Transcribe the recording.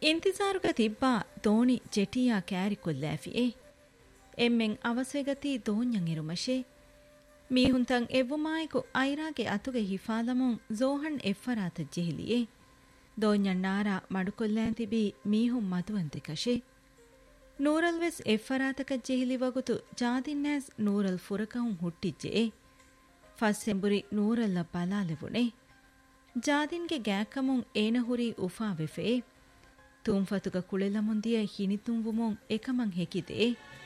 ಇಂತಿಜಾರುಗ ತಿಬ್ಬಾ ದೋಣಿ ಜೆಟಿಯಾ ಕ್ಯಾರಿ ಕೊಲ್ಲಾಫಿಯೇ ಎಮ್ಮೆನ್ ಅವಸೆಗತಿ ದೋಣ್ಯಂ ಇರುಮಶೆ ಮೀಹುಂತಂ ಎವ್ವುಮಾಯಿಕು ಐರಾಗೆ ಅತುಗೆ ಹಿಫಾಲಮುನ್ ಝೋಹಣ್ ಎಫ್ಫರಾತ ಜೆಹಿಲಿಯೇ ದೋಣ್ಯಂ ನಾರಾ ಮಡುಕೊಲ್ಲಾಂತಿಬಿ ಮೀಹುಂ ಮದುವಂತೆ ಕಶೆ ನೂರಲ್ವೆಸ್ ಎಫ್ಫರಾತಕ ಜೆಹಿಲಿವಗುತು ಜಾದಿನ್ಯಾಸ್ ನೂರಲ್ ಫುರಕಹುಂ ಹುಟ್ಟಿಜ್ಜೆ ಫಸ್ಸೆಂಬುರಿ ನೂರಲ್ಲ ಬಲಾಲೆವುಣೆ ಜಾದಿನ್ಗೆ ಗ್ಯಾಕಮುನ್ ಏನಹುರಿ ಉಫಾವೆಫೆ ತುಂಫತುಗ ಕುಳೆಲಮುಂದಿಯ ಹಿನಿತುಂವುಮುನ್ ಎಕಮಂ ಹೆಕಿದೆ